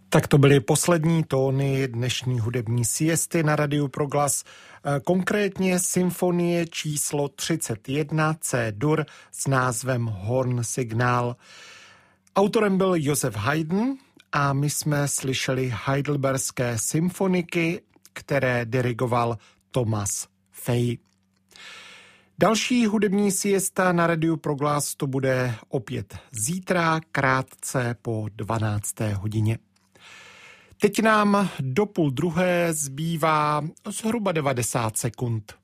Tak to byly poslední tóny dnešní hudební siesty na Radiu Proglas, konkrétně symfonie číslo 31 C-dur s názvem Horn Signál. Autorem byl Josef Haydn a my jsme slyšeli heidelberské symfoniky, které dirigoval Thomas Fay. Další hudební siesta na Radiu Proglas to bude opět zítra, krátce po 12. hodině. Teď nám do 12:30 zbývá zhruba 90 sekund.